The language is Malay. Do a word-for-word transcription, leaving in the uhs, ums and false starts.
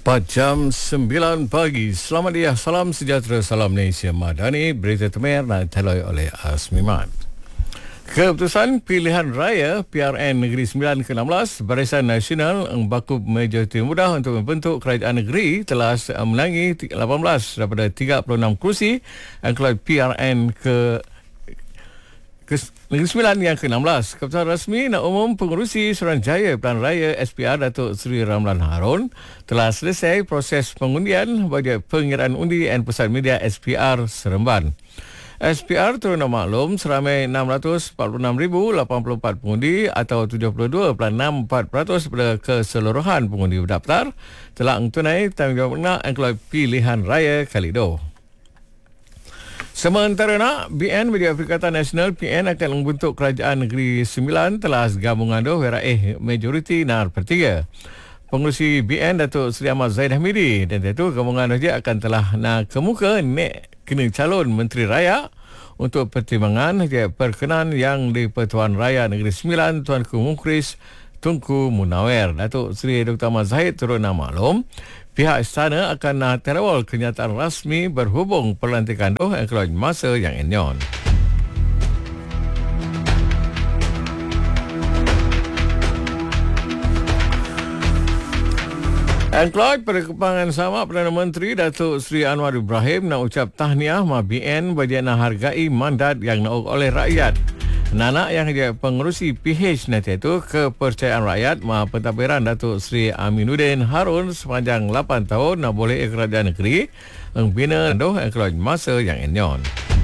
Tepat jam sembilan pagi. Selamat dia, salam sejahtera, salam Malaysia Madani. Berita temer dan teloi oleh Asmiman. Keputusan pilihan raya P R N Negeri Sembilan ke enam belas Barisan Nasional yang baku majoriti mudah untuk membentuk kerajaan negeri telah menangi lapan belas daripada tiga puluh enam kerusi yang keluar P R N ke Ke Negeri Sembilan yang ke enam belas. Keputusan rasmi nak umum pengurusi Suruhanjaya Pilihan Raya S P R Datuk Seri Ramlan Harun telah selesai proses pengundian bagi pengiraan undi dan pusat media S P R Seremban. S P R turut maklum seramai enam ratus empat puluh enam ribu lapan puluh empat pengundi atau tujuh puluh dua perpuluhan enam empat peratus pada keseluruhan pengundi berdaftar telah tunai tanggungjawab nak yang keluar pilihan raya kali itu. Sementara nak, B N Media Perikatan Nasional P N akan membentuk Kerajaan Negeri Sembilan telah gabungan doh weraih majoriti nar pertiga. Pengurusi B N Datuk Seri Ahmad Zaid Hamidi dan tentu gabungan doh je akan telah nak kemuka nek kena calon Menteri Raya untuk pertimbangan je perkenan yang di Pertuan Raya Negeri Sembilan Tuanku Mukhris Tunku Munawir. Datuk Seri Doktor Ahmad Zaid turut nak maklum pihak istana akan nak terawal kenyataan rasmi berhubung pelantikan doh yang keluar masa yang enyon. Yang keluar pada kepangan sama Perdana Menteri Datuk Seri Anwar Ibrahim nak ucap tahniah ma B N bagi nak hargai mandat yang nak oleh rakyat. Nana yang dia pengurusi P H nanti itu kepercayaan rakyat ma pentadbiran Datuk Seri Aminuddin Harun sepanjang lapan tahun nak boleh kerajaan negeri membina doh yang keluar masa yang enyon.